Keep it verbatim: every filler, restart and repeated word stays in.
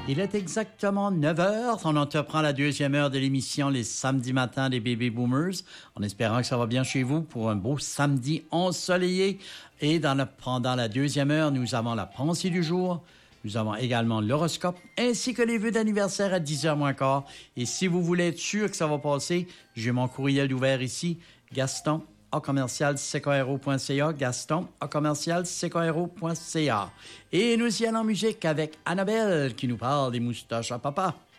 Il est exactement neuf heures. On entreprend la deuxième heure de l'émission les samedis matins des Baby Boomers, en espérant que ça va bien chez vous pour un beau samedi ensoleillé. Et dans le, pendant la deuxième heure, nous avons la pensée du jour. Nous avons également l'horoscope, ainsi que les vœux d'anniversaire à dix heures moins quart. Et si vous voulez être sûr que ça va passer, j'ai mon courriel ouvert ici, Gaston, A commercial C K R O point C A, Gaston, A commercial C K R O point C A. Et nous y allons en musique avec Annabelle qui nous parle des moustaches à papa.